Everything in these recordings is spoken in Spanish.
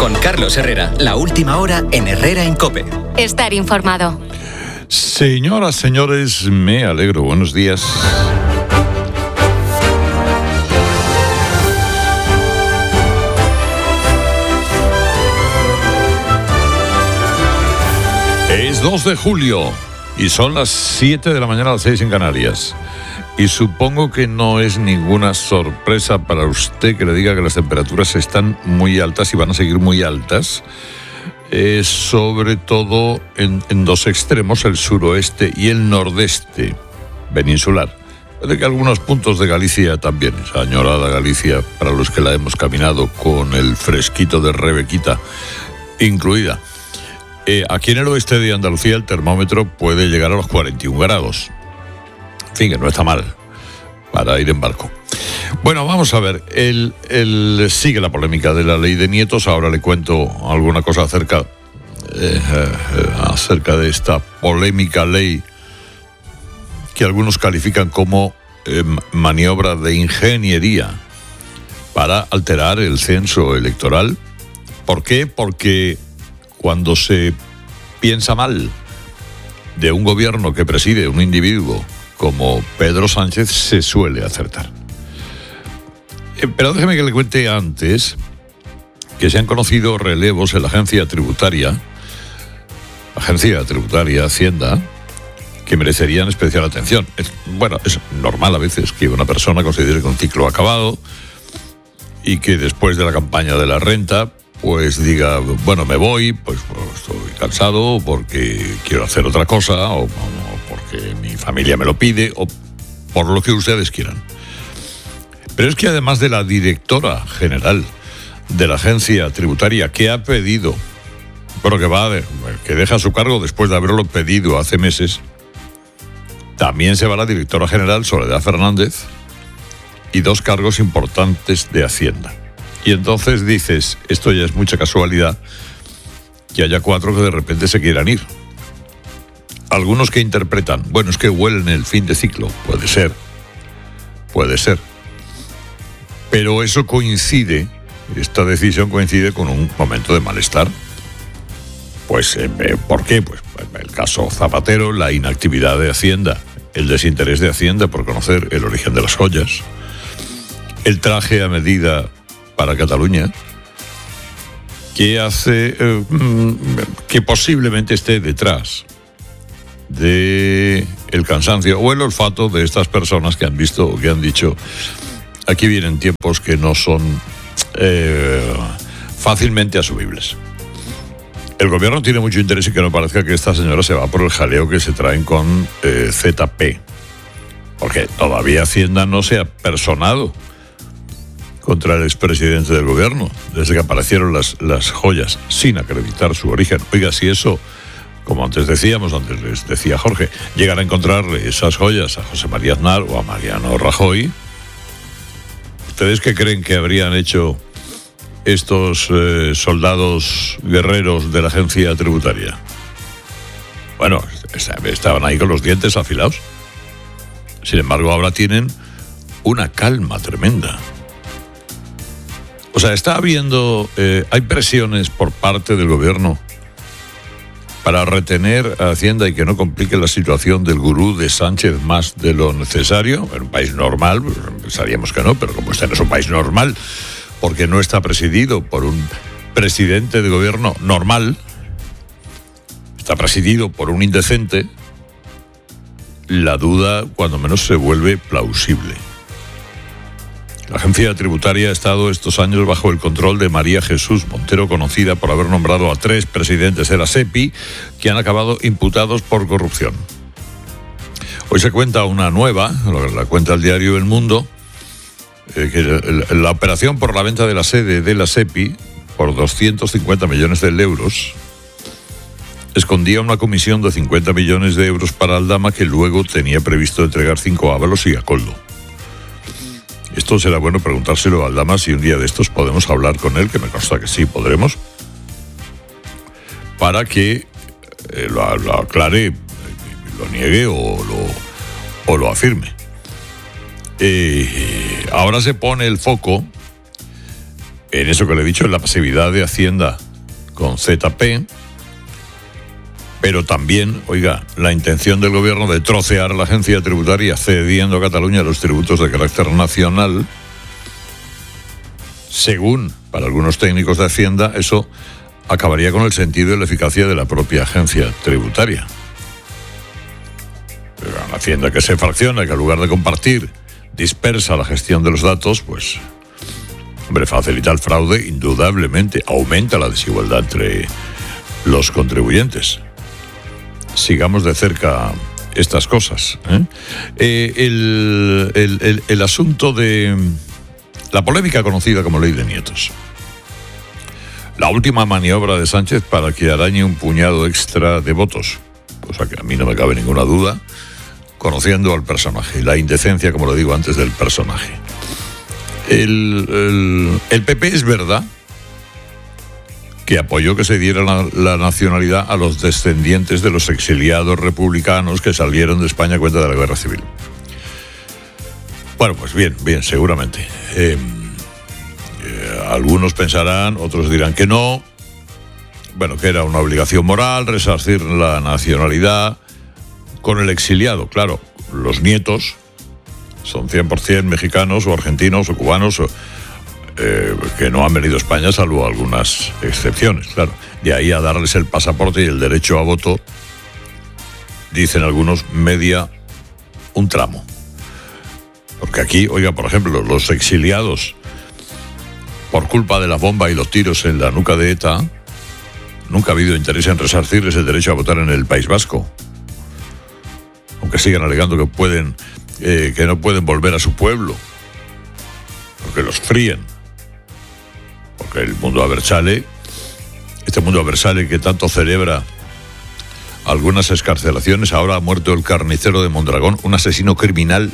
Con Carlos Herrera, la última hora en Herrera en COPE. Estar informado. Señoras, señores, me alegro. Buenos días. Es 2 de julio y son las 7 de la mañana, las 6 en Canarias. Y supongo que no es ninguna sorpresa para usted que le diga que las temperaturas están muy altas y van a seguir muy altas, sobre todo en dos extremos, el suroeste y el nordeste peninsular. Puede que algunos puntos de Galicia también, esa añorada Galicia para los que la hemos caminado con el fresquito de Rebequita incluida. Aquí en el oeste de Andalucía el termómetro puede llegar a los 41 grados. En fin, que no está mal para ir en barco. Bueno, vamos a ver. Sigue la polémica de la ley de nietos. Ahora le cuento alguna cosa acerca de esta polémica ley que algunos califican como maniobra de ingeniería para alterar el censo electoral. ¿Por qué? Porque cuando se piensa mal de un gobierno que preside un individuo como Pedro Sánchez, se suele acertar. Pero déjeme que le cuente antes que se han conocido relevos en la agencia tributaria Hacienda, que merecerían especial atención. Es normal a veces que una persona considere que un ciclo ha acabado y que después de la campaña de la renta pues diga, bueno, me voy, pues estoy cansado porque quiero hacer otra cosa o porque mi familia me lo pide o por lo que ustedes quieran. Pero es que además de la directora general de la agencia tributaria que ha pedido, que deja su cargo después de haberlo pedido hace meses, también se va la directora general Soledad Fernández y 2 cargos importantes de Hacienda. Y entonces dices, esto ya es mucha casualidad que haya 4 que de repente se quieran ir. Algunos que interpretan, bueno, es que huelen el fin de ciclo. Puede ser. Pero eso esta decisión coincide con un momento de malestar. Pues, ¿por qué? Pues el caso Zapatero, la inactividad de Hacienda, el desinterés de Hacienda por conocer el origen de las joyas, el traje a medida para Cataluña, que hace que posiblemente esté detrás de el cansancio o el olfato de estas personas que han visto o que han dicho, aquí vienen tiempos que no son fácilmente asumibles. El gobierno tiene mucho interés en que no parezca que esta señora se va por el jaleo que se traen con ZP, porque todavía Hacienda no se ha personado contra el expresidente del gobierno, desde que aparecieron las joyas sin acreditar su origen. Oiga, si eso, como antes les decía Jorge, llegan a encontrarle esas joyas a José María Aznar o a Mariano Rajoy, ¿ustedes qué creen que habrían hecho estos soldados guerreros de la agencia tributaria? Bueno, estaban ahí con los dientes afilados. Sin embargo, ahora tienen una calma tremenda. O sea, está habiendo, hay presiones por parte del gobierno para retener a Hacienda y que no complique la situación del gurú de Sánchez más de lo necesario. En un país normal, pues, pensaríamos que no, pero como este no es un país normal, porque no está presidido por un presidente de gobierno normal, está presidido por un indecente, la duda cuando menos se vuelve plausible. La agencia tributaria ha estado estos años bajo el control de María Jesús Montero, conocida por haber nombrado a 3 presidentes de la SEPI que han acabado imputados por corrupción. Hoy se cuenta una nueva, la cuenta el diario El Mundo, que la operación por la venta de la sede de la SEPI por 250 millones de euros escondía una comisión de 50 millones de euros para Aldama, que luego tenía previsto entregar 5 a Ábalos y a Coldo. Esto será bueno preguntárselo a Aldama si un día de estos podemos hablar con él, que me consta que sí podremos, para que lo aclare, lo niegue o lo afirme. Ahora se pone el foco en eso que le he dicho, en la pasividad de Hacienda con ZP, pero también, oiga, la intención del gobierno de trocear a la agencia tributaria cediendo a Cataluña los tributos de carácter nacional, según para algunos técnicos de Hacienda, eso acabaría con el sentido y la eficacia de la propia agencia tributaria. Pero una Hacienda que se fracciona, que en lugar de compartir, dispersa la gestión de los datos, pues, hombre, facilita el fraude, indudablemente, aumenta la desigualdad entre los contribuyentes. Sigamos de cerca estas cosas. El asunto de la polémica conocida como ley de nietos. La última maniobra de Sánchez para que arañe un puñado extra de votos. Cosa que a mí no me cabe ninguna duda, conociendo al personaje, la indecencia, como lo digo antes, del personaje. El PP es verdad que apoyó que se diera la nacionalidad a los descendientes de los exiliados republicanos que salieron de España a cuenta de la guerra civil. Bueno, pues bien, seguramente. Algunos pensarán, otros dirán que no. Bueno, que era una obligación moral resarcir la nacionalidad con el exiliado. Claro, los nietos son 100% mexicanos o argentinos o cubanos que no han venido a España, salvo algunas excepciones, claro. De ahí a darles el pasaporte y el derecho a voto, dicen algunos, media un tramo. Porque aquí, oiga, por ejemplo, los exiliados por culpa de la bomba y los tiros en la nuca de ETA, nunca ha habido interés en resarcirles el derecho a votar en el País Vasco. Aunque sigan alegando que no pueden volver a su pueblo, porque los fríen. Porque el mundo Abertzale, este mundo Abertzale que tanto celebra algunas excarcelaciones, ahora ha muerto el carnicero de Mondragón, un asesino criminal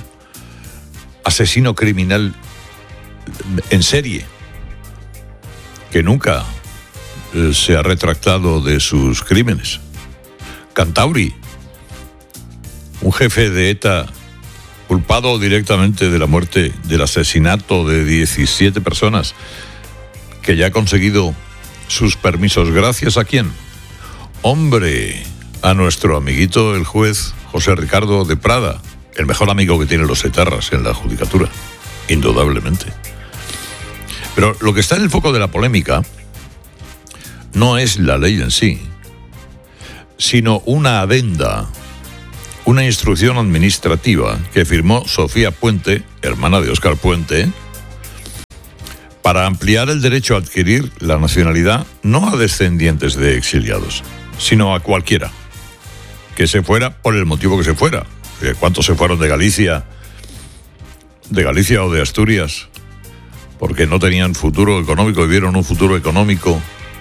en serie, que nunca se ha retractado de sus crímenes. Cantauri, un jefe de ETA culpado directamente de la muerte, del asesinato de 17 personas, que ya ha conseguido sus permisos. ¿Gracias a quién? Hombre, a nuestro amiguito el juez José Ricardo de Prada, el mejor amigo que tienen los etarras en la judicatura, indudablemente. Pero lo que está en el foco de la polémica no es la ley en sí, sino una adenda, una instrucción administrativa que firmó Sofía Puente, hermana de Óscar Puente, para ampliar el derecho a adquirir la nacionalidad no a descendientes de exiliados, sino a cualquiera que se fuera por el motivo que se fuera. ¿Cuántos se fueron de Galicia o de Asturias porque no tenían futuro económico y vieron un futuro económico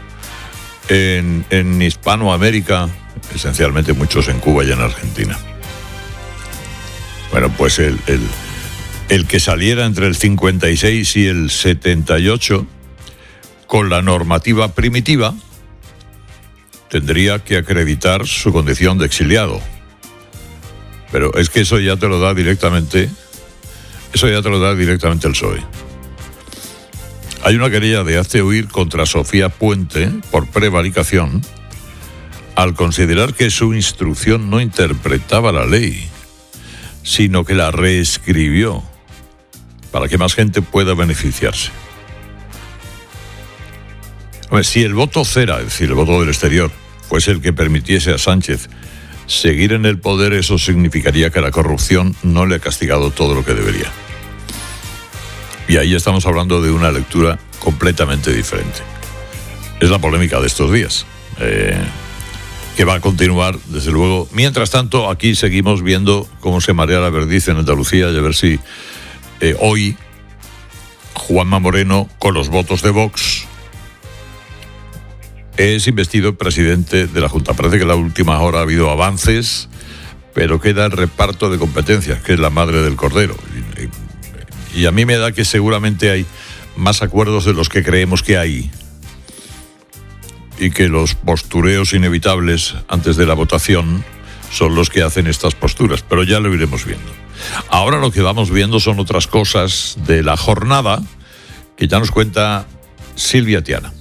en Hispanoamérica, esencialmente muchos en Cuba y en Argentina? Bueno, pues el que saliera entre el 56 y el 78 con la normativa primitiva tendría que acreditar su condición de exiliado. Pero es que eso ya te lo da directamente el PSOE. Hay una querella de hazte oír contra Sofía Puente por prevaricación al considerar que su instrucción no interpretaba la ley, sino que la reescribió para que más gente pueda beneficiarse. Hombre, si el voto cera, es decir, el voto del exterior, fuese el que permitiese a Sánchez seguir en el poder, eso significaría que la corrupción no le ha castigado todo lo que debería. Y ahí estamos hablando de una lectura completamente diferente. Es la polémica de estos días, que va a continuar, desde luego. Mientras tanto, aquí seguimos viendo cómo se marea la verdiz en Andalucía y a ver si hoy Juanma Moreno, con los votos de Vox, es investido presidente de la Junta. Parece que en la última hora ha habido avances, pero queda el reparto de competencias, que es la madre del cordero. Y a mí me da que seguramente hay más acuerdos de los que creemos que hay, y que los postureos inevitables antes de la votación son los que hacen estas posturas, pero ya lo iremos viendo. Ahora lo que vamos viendo son otras cosas de la jornada que ya nos cuenta Silvia Tiana.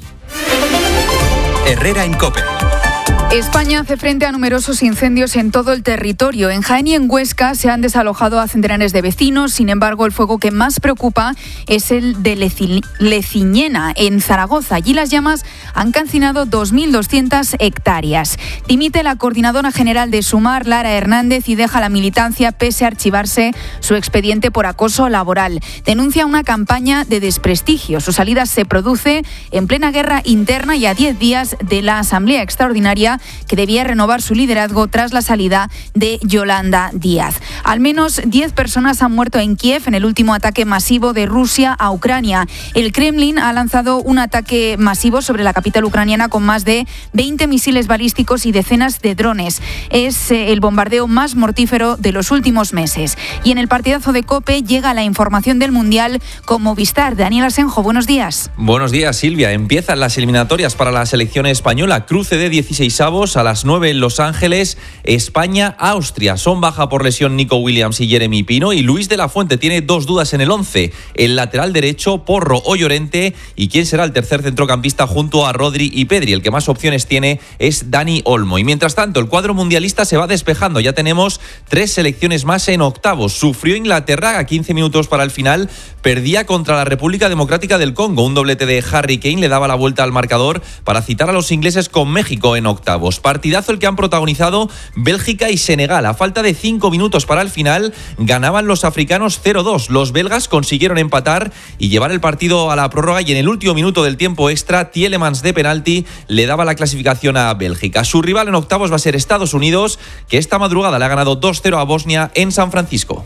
Herrera en COPE. España hace frente a numerosos incendios en todo el territorio. En Jaén y en Huesca se han desalojado a centenares de vecinos. Sin embargo, el fuego que más preocupa es el de Leciñena, en Zaragoza. Allí las llamas han calcinado 2.200 hectáreas. Dimite la coordinadora general de Sumar, Lara Hernández, y deja la militancia pese a archivarse su expediente por acoso laboral. Denuncia una campaña de desprestigio. Su salida se produce en plena guerra interna y a 10 días de la Asamblea Extraordinaria que debía renovar su liderazgo tras la salida de Yolanda Díaz. Al menos 10 personas han muerto en Kiev en el último ataque masivo de Rusia a Ucrania. El Kremlin ha lanzado un ataque masivo sobre la capital ucraniana con más de 20 misiles balísticos y decenas de drones. Es el bombardeo más mortífero de los últimos meses. Y en el partidazo de COPE llega la información del Mundial con Movistar. Daniel Asenjo, buenos días. Buenos días, Silvia. Empiezan las eliminatorias para la selección española. Cruce de 16avos a las 9 en Los Ángeles. España-Austria. Son baja por lesión Nico Williams y Jeremy Pino, y Luis de la Fuente tiene 2 dudas en el 11. El lateral derecho, Porro o Llorente, y quién será el tercer centrocampista junto a Rodri y Pedri. El que más opciones tiene es Dani Olmo. Y mientras tanto, el cuadro mundialista se va despejando. Ya tenemos 3 selecciones más en octavos. Sufrió Inglaterra a 15 minutos para el final. Perdía contra la República Democrática del Congo. Un doblete de Harry Kane le daba la vuelta al marcador para citar a los ingleses con México en octavos. Partidazo el que han protagonizado Bélgica y Senegal. A falta de 5 minutos para el final, ganaban los africanos 0-2. Los belgas consiguieron empatar y llevar el partido a la prórroga, y en el último minuto del tiempo extra, Tielemans de penalti le daba la clasificación a Bélgica. Su rival en octavos va a ser Estados Unidos, que esta madrugada le ha ganado 2-0 a Bosnia en San Francisco.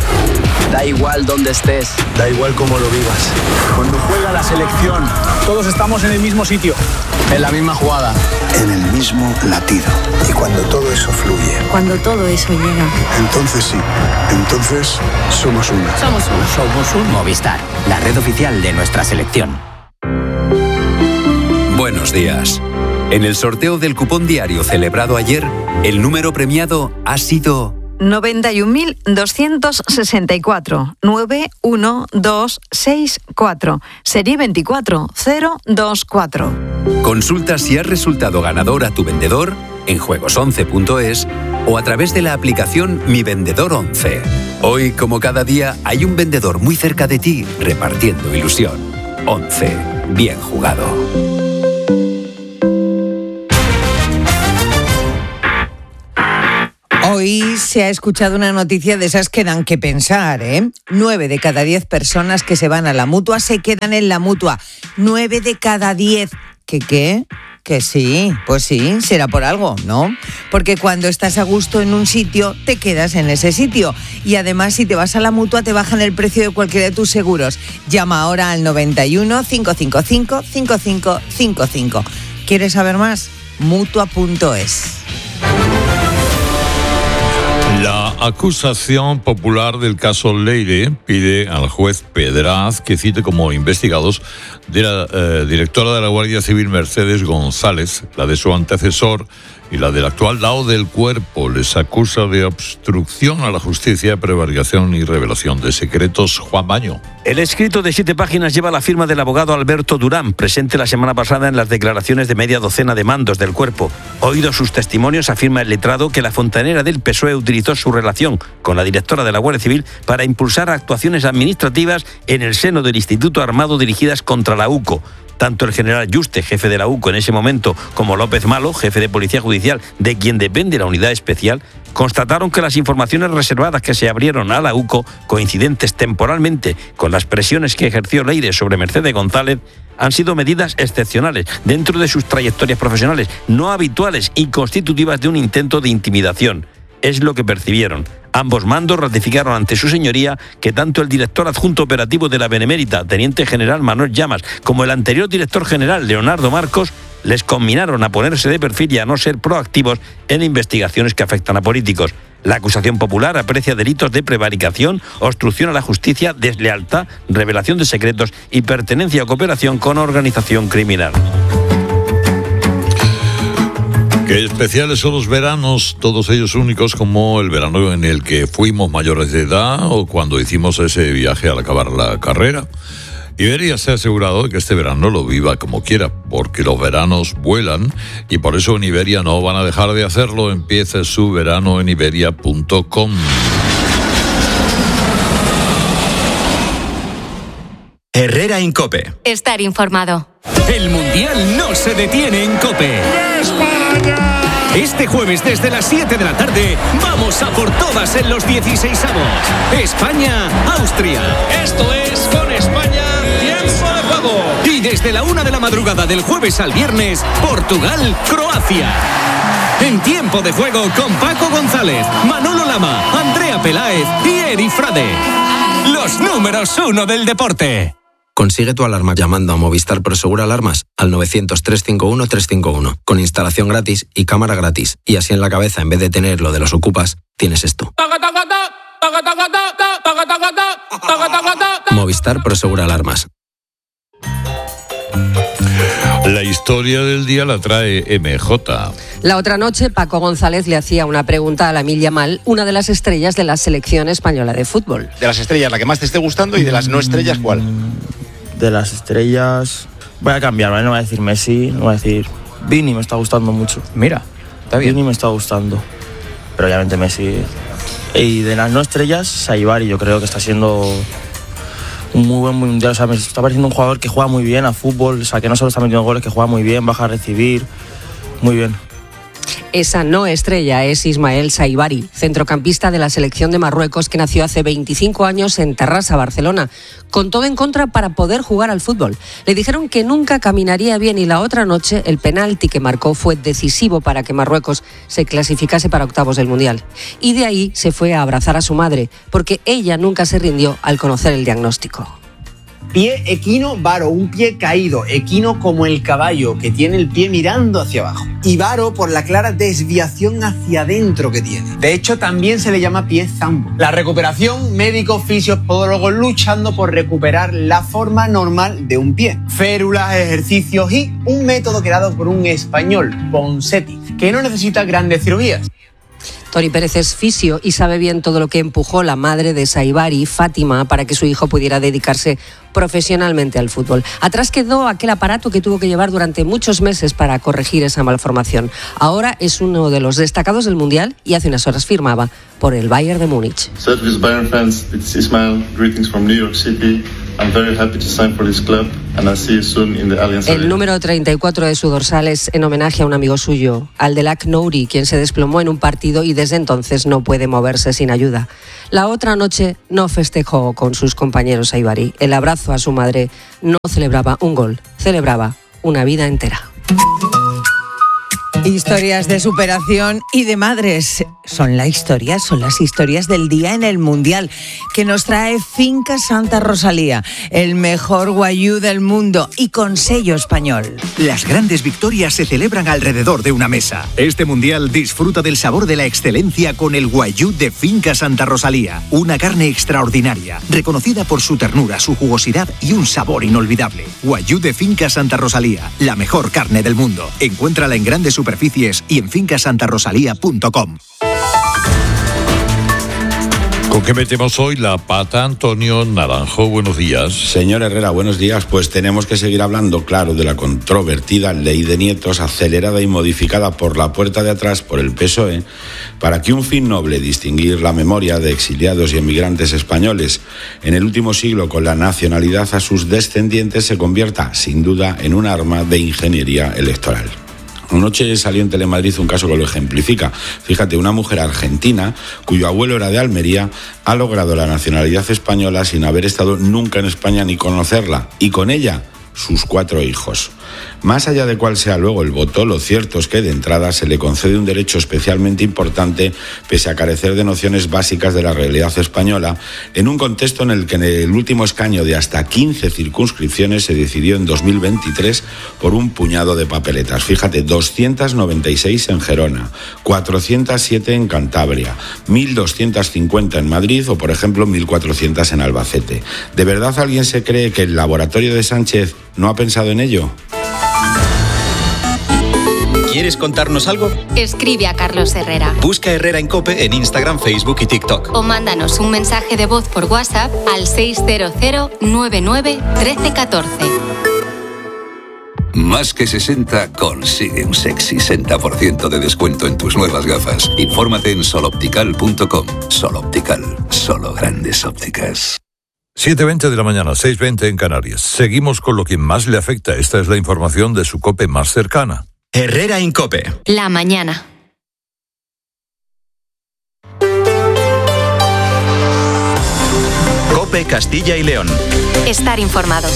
Da igual dónde estés, da igual cómo lo vivas. Cuando juega la selección, todos estamos en el mismo sitio, en la misma jugada, en el mismo latido. Y cuando todo eso fluye, cuando todo eso llega, entonces sí, entonces somos uno. Somos uno. Somos un Movistar, la red oficial de nuestra selección. Buenos días. En el sorteo del cupón diario celebrado ayer, el número premiado ha sido 91.264 91264, serie 24024. Consulta si has resultado ganador a tu vendedor en juegos11.es o a través de la aplicación Mi Vendedor 11. Hoy, como cada día, hay un vendedor muy cerca de ti repartiendo ilusión. 11. Bien jugado. Hoy se ha escuchado una noticia de esas que dan que pensar, ¿eh? 9 de cada 10 personas que se van a la Mutua se quedan en la Mutua. 9 de cada 10. ¿Qué? Que sí, pues sí, será por algo, ¿no? Porque cuando estás a gusto en un sitio, te quedas en ese sitio. Y además, si te vas a la Mutua, te bajan el precio de cualquiera de tus seguros. Llama ahora al 91 555 5555. ¿Quieres saber más? Mutua.es. La acusación popular del caso Leire pide al juez Pedraz que cite como investigados de la directora de la Guardia Civil Mercedes González, la de su antecesor y la del actual lao del cuerpo. Les acusa de obstrucción a la justicia, prevaricación y revelación de secretos. Juan Baño. El escrito de 7 páginas lleva la firma del abogado Alberto Durán, presente la semana pasada en las declaraciones de media docena de mandos del cuerpo. Oídos sus testimonios, afirma el letrado que la fontanera del PSOE utilizó su relación con la directora de la Guardia Civil para impulsar actuaciones administrativas en el seno del Instituto Armado dirigidas contra la UCO. Tanto el general Yuste, jefe de la UCO en ese momento, como López Malo, jefe de Policía Judicial, de quien depende la unidad especial, constataron que las informaciones reservadas que se abrieron a la UCO, coincidentes temporalmente con las presiones que ejerció Leire sobre Mercedes González, han sido medidas excepcionales dentro de sus trayectorias profesionales, no habituales y constitutivas de un intento de intimidación. Es lo que percibieron. Ambos mandos ratificaron ante su señoría que tanto el director adjunto operativo de la Benemérita, teniente general Manuel Llamas, como el anterior director general Leonardo Marcos, les conminaron a ponerse de perfil y a no ser proactivos en investigaciones que afectan a políticos. La acusación popular aprecia delitos de prevaricación, obstrucción a la justicia, deslealtad, revelación de secretos y pertenencia o cooperación con organización criminal. Qué especiales son los veranos, todos ellos únicos, como el verano en el que fuimos mayores de edad o cuando hicimos ese viaje al acabar la carrera. Iberia se ha asegurado de que este verano lo viva como quiera, porque los veranos vuelan y por eso en Iberia no van a dejar de hacerlo. Empiece su verano en iberia.com. Herrera en COPE. Estar informado. El Mundial no se detiene en COPE. ¡España! Este jueves desde las 7 de la tarde vamos a por todas en los 16avos. España-Austria. Esto es Con España, tiempo de juego. Y desde la 1 de la madrugada del jueves al viernes, Portugal-Croacia. En tiempo de juego con Paco González, Manolo Lama, Andrea Peláez y Eri Frade. Los números 1 del deporte. Consigue tu alarma llamando a Movistar Prosegur Alarmas al 900-351-351, con instalación gratis y cámara gratis. Y así en la cabeza, en vez de tener lo de los ocupas, tienes esto. Movistar Prosegur Alarmas. La historia del día la trae MJ. La otra noche, Paco González le hacía una pregunta a Lamine Yamal, una de las estrellas de la selección española de fútbol. De las estrellas, la que más te esté gustando, y de las no estrellas, ¿cuál? De las estrellas, voy a cambiar, ¿vale? No voy a decir Messi, no voy a decir Vini, me está gustando mucho. Mira, está bien. Vini me está gustando, pero obviamente Messi. Y de las no estrellas, Saibari, yo creo que está siendo un muy buen mundial. O sea, me está pareciendo un jugador que juega muy bien a fútbol, o sea, que no solo está metiendo goles, que juega muy bien, baja a recibir, muy bien. Esa no estrella es Ismael Saibari, centrocampista de la selección de Marruecos que nació hace 25 años en Terrassa, Barcelona, con todo en contra para poder jugar al fútbol. Le dijeron que nunca caminaría bien y la otra noche el penalti que marcó fue decisivo para que Marruecos se clasificase para octavos del Mundial. Y de ahí se fue a abrazar a su madre, porque ella nunca se rindió al conocer el diagnóstico. Pie equino varo, un pie caído, equino como el caballo, que tiene el pie mirando hacia abajo. Y varo por la clara desviación hacia adentro que tiene. De hecho, también se le llama pie zambo. La recuperación, médicos, fisios, podólogos luchando por recuperar la forma normal de un pie. Férulas, ejercicios y un método creado por un español, Ponseti, que no necesita grandes cirugías. Toni Pérez es fisio y sabe bien todo lo que empujó la madre de Saibari, Fátima, para que su hijo pudiera dedicarse profesionalmente al fútbol. Atrás quedó aquel aparato que tuvo que llevar durante muchos meses para corregir esa malformación. Ahora es uno de los destacados del Mundial y hace unas horas firmaba por el Bayern de Múnich. Service Bayern fans, it's Ismail. Greetings from New York City. I'm very happy to sign for this club and I'll see you soon in the Allianz Arena. El número 34 de su dorsal es en homenaje a un amigo suyo, Aldelak Nouri, quien se desplomó en un partido y desde entonces no puede moverse sin ayuda. La otra noche no festejó con sus compañeros Saibari. El abrazo a su madre no celebraba un gol, celebraba una vida entera. Historias de superación y de madres. Son las historias del día en el Mundial, que nos trae Finca Santa Rosalía, el mejor guayú del mundo y con sello español. Las grandes victorias se celebran alrededor de una mesa. Este Mundial disfruta del sabor de la excelencia con el guayú de Finca Santa Rosalía. Una carne extraordinaria, reconocida por su ternura, su jugosidad y un sabor inolvidable. Guayú de Finca Santa Rosalía, la mejor carne del mundo. Encuéntrala en grandes superficies y en fincasantarosalía.com. ¿Con qué metemos hoy la pata? Antonio Naranjo, buenos días. Señor Herrera, buenos días. Pues tenemos que seguir hablando, claro, de la controvertida ley de nietos, acelerada y modificada por la puerta de atrás por el PSOE, para que un fin noble, distinguir la memoria de exiliados y emigrantes españoles en el último siglo con la nacionalidad a sus descendientes, se convierta, sin duda, en un arma de ingeniería electoral. Anoche salió en Telemadrid un caso que lo ejemplifica. Fíjate, una mujer argentina cuyo abuelo era de Almería ha logrado la nacionalidad española sin haber estado nunca en España ni conocerla, y con ella sus 4 hijos. Más allá de cuál sea luego el voto, lo cierto es que de entrada se le concede un derecho especialmente importante, pese a carecer de nociones básicas de la realidad española, en un contexto en el que en el último escaño de hasta 15 circunscripciones se decidió en 2023 por un puñado de papeletas. Fíjate, 296 en Gerona, 407 en Cantabria, 1.250 en Madrid o, por ejemplo, 1.400 en Albacete. ¿De verdad alguien se cree que el laboratorio de Sánchez no ha pensado en ello? ¿Quieres contarnos algo? Escribe a Carlos Herrera. Busca Herrera en COPE en Instagram, Facebook y TikTok. O mándanos un mensaje de voz por WhatsApp al 600 99 1314. Más que 60 consigue un sexy 60% de descuento en tus nuevas gafas. Infórmate en soloptical.com. Soloptical, solo grandes ópticas. 7:20 de la mañana, 6:20 en Canarias. Seguimos con lo que más le afecta. Esta es la información de su COPE más cercana. Herrera en COPE. La mañana. COPE Castilla y León. Estar informado.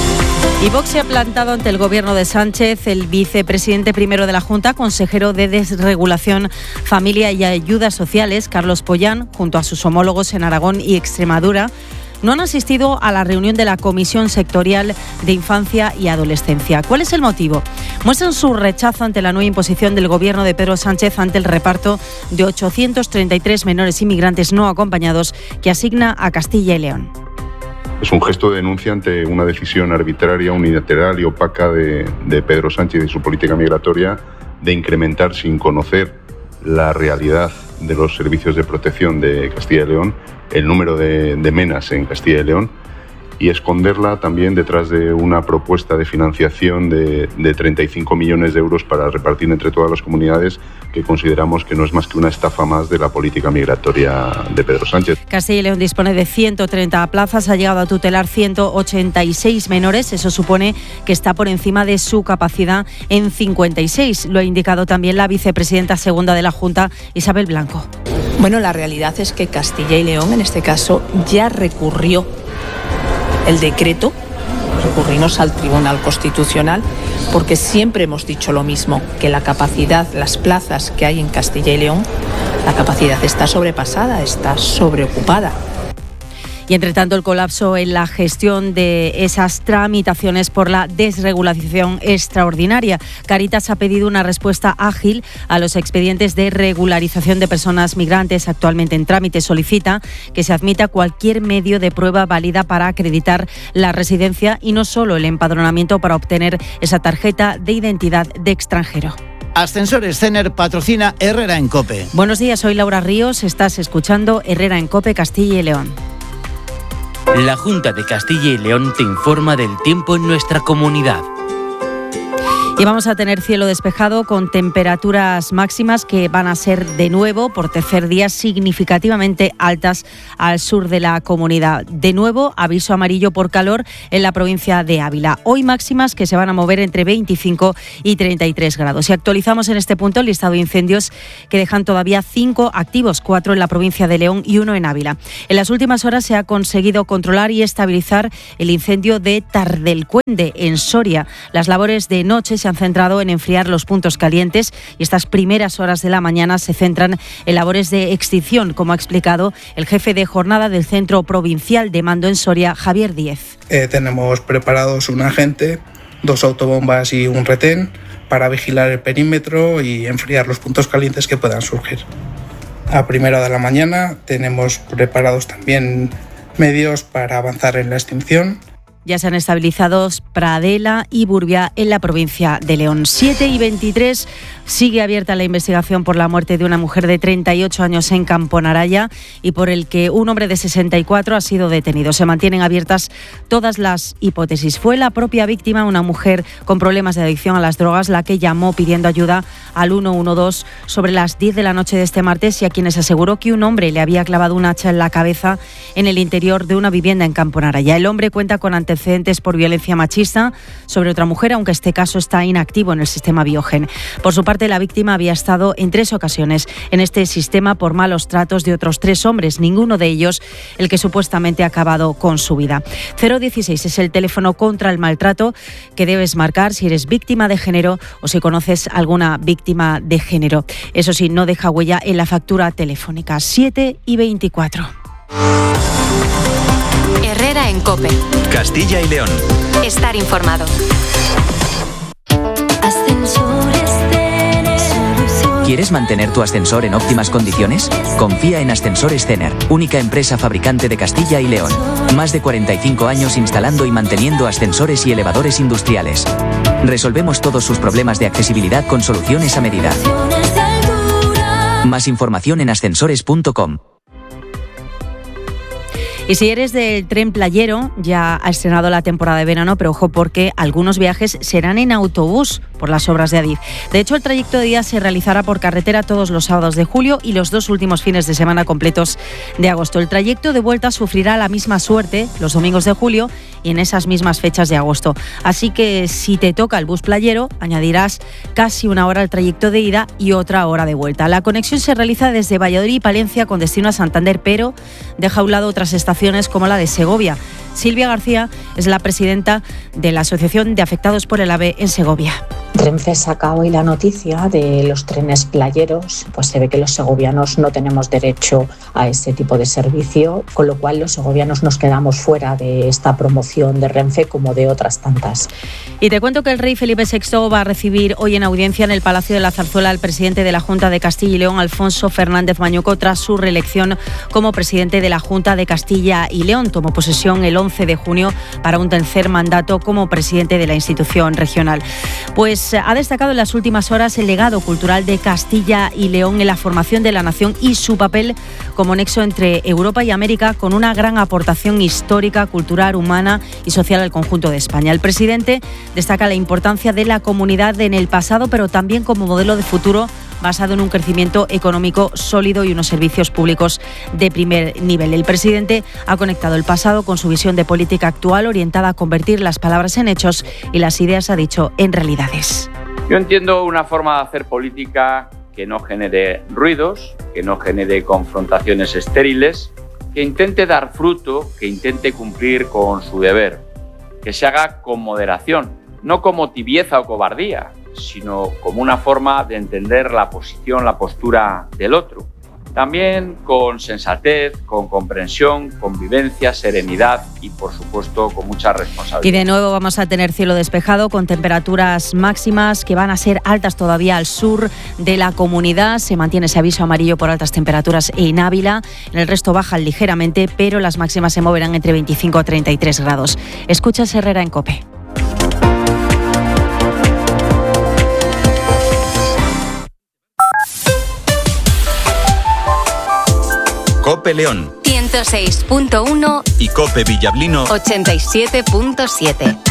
Y Vox se ha plantado ante el gobierno de Sánchez. El vicepresidente primero de la Junta, consejero de Desregulación, Familia y Ayudas Sociales, Carlos Pollán, junto a sus homólogos en Aragón y Extremadura, no han asistido a la reunión de la Comisión Sectorial de Infancia y Adolescencia. ¿Cuál es el motivo? Muestran su rechazo ante la nueva imposición del gobierno de Pedro Sánchez ante el reparto de 833 menores inmigrantes no acompañados que asigna a Castilla y León. Es un gesto de denuncia ante una decisión arbitraria, unilateral y opaca de Pedro Sánchez y su política migratoria de incrementar sin conocer la realidad de los servicios de protección de Castilla y León el número de menas en Castilla y León y esconderla también detrás de una propuesta de financiación de 35 millones de euros para repartir entre todas las comunidades que consideramos que no es más que una estafa más de la política migratoria de Pedro Sánchez. Castilla y León dispone de 130 plazas, ha llegado a tutelar 186 menores, eso supone que está por encima de su capacidad en 56. Lo ha indicado también la vicepresidenta segunda de la Junta, Isabel Blanco. Bueno, la realidad es que Castilla y León, en este caso, ya recurrió el decreto, recurrimos al Tribunal Constitucional, porque siempre hemos dicho lo mismo, que la capacidad, las plazas que hay en Castilla y León, la capacidad está sobrepasada, está sobreocupada. Y entre tanto, el colapso en la gestión de esas tramitaciones por la desregulación extraordinaria. Cáritas ha pedido una respuesta ágil a los expedientes de regularización de personas migrantes actualmente en trámite. Solicita que se admita cualquier medio de prueba válida para acreditar la residencia y no solo el empadronamiento para obtener esa tarjeta de identidad de extranjero. Ascensores Cener patrocina Herrera en COPE. Buenos días, soy Laura Ríos. Estás escuchando Herrera en COPE, Castilla y León. La Junta de Castilla y León te informa del tiempo en nuestra comunidad. Y vamos a tener cielo despejado con temperaturas máximas que van a ser de nuevo por tercer día significativamente altas al sur de la comunidad. De nuevo, aviso amarillo por calor en la provincia de Ávila. Hoy máximas que se van a mover entre 25 y 33 grados. Y actualizamos en este punto el listado de incendios que dejan todavía 5 activos, 4 en la provincia de León y 1 en Ávila. En las últimas horas se ha conseguido controlar y estabilizar el incendio de Tardelcuende, en Soria. Las labores de noche se han centrado en enfriar los puntos calientes y estas primeras horas de la mañana se centran en labores de extinción, como ha explicado el jefe de jornada del Centro Provincial de Mando en Soria, Javier Díez. Tenemos preparados un agente, 2 autobombas y un retén para vigilar el perímetro y enfriar los puntos calientes que puedan surgir. A primera hora de la mañana tenemos preparados también medios para avanzar en la extinción. Ya se han estabilizado Pradela y Burbia en la provincia de León. 7:23, sigue abierta la investigación por la muerte de una mujer de 38 años en Camponaraya y por el que un hombre de 64 ha sido detenido. Se mantienen abiertas todas las hipótesis. Fue la propia víctima, una mujer con problemas de adicción a las drogas, la que llamó pidiendo ayuda al 112 sobre las 10 de la noche de este martes y a quienes aseguró que un hombre le había clavado un hacha en la cabeza en el interior de una vivienda en Camponaraya. El hombre cuenta con antecedentes por violencia machista sobre otra mujer, aunque este caso está inactivo en el sistema Biogen. Por su parte, la víctima había estado en 3 ocasiones en este sistema por malos tratos de otros 3 hombres, ninguno de ellos el que supuestamente ha acabado con su vida. 016 es el teléfono contra el maltrato que debes marcar si eres víctima de género o si conoces alguna víctima de género. Eso sí, no deja huella en la factura telefónica. 7:24. Herrera en COPE. Castilla y León. Estar informado. ¿Quieres mantener tu ascensor en óptimas condiciones? Confía en Ascensores Cener, única empresa fabricante de Castilla y León. Más de 45 años instalando y manteniendo ascensores y elevadores industriales. Resolvemos todos sus problemas de accesibilidad con soluciones a medida. Más información en ascensores.com. Y si eres del tren playero, ya ha estrenado la temporada de verano, pero ojo porque algunos viajes serán en autobús por las obras de Adif. De hecho, el trayecto de ida se realizará por carretera todos los sábados de julio y los 2 últimos fines de semana completos de agosto. El trayecto de vuelta sufrirá la misma suerte los domingos de julio y en esas mismas fechas de agosto. Así que si te toca el bus playero, añadirás casi 1 hora al trayecto de ida y otra hora de vuelta. La conexión se realiza desde Valladolid y Palencia con destino a Santander, pero deja a un lado otras estaciones como la de Segovia. Silvia García es la presidenta de la Asociación de Afectados por el AVE en Segovia. Renfe saca hoy la noticia de los trenes playeros, pues se ve que los segovianos no tenemos derecho a ese tipo de servicio, con lo cual los segovianos nos quedamos fuera de esta promoción de Renfe como de otras tantas. Y te cuento que el rey Felipe VI va a recibir hoy en audiencia en el Palacio de la Zarzuela al presidente de la Junta de Castilla y León, Alfonso Fernández Mañuco, tras su reelección como presidente de la Junta de Castilla y León. Tomó posesión el 11 de junio para un tercer mandato como presidente de la institución regional. Pues ha destacado en las últimas horas el legado cultural de Castilla y León en la formación de la nación y su papel como nexo entre Europa y América, con una gran aportación histórica, cultural, humana y social al conjunto de España. El presidente destaca la importancia de la comunidad en el pasado, pero también como modelo de futuro basado en un crecimiento económico sólido y unos servicios públicos de primer nivel. El presidente ha conectado el pasado con su visión de política actual, orientada a convertir las palabras en hechos y las ideas, ha dicho, en realidades. Yo entiendo una forma de hacer política que no genere ruidos, que no genere confrontaciones estériles, que intente dar fruto, que intente cumplir con su deber, que se haga con moderación, no como tibieza o cobardía, sino como una forma de entender la posición, la postura del otro. También con sensatez, con comprensión, convivencia, serenidad y, por supuesto, con mucha responsabilidad. Y de nuevo vamos a tener cielo despejado con temperaturas máximas que van a ser altas todavía al sur de la comunidad. Se mantiene ese aviso amarillo por altas temperaturas en Ávila. En el resto bajan ligeramente, pero las máximas se moverán entre 25 a 33 grados. Escuchas Herrera en COPE. COPE León 106.1 y COPE Villablino 87.7.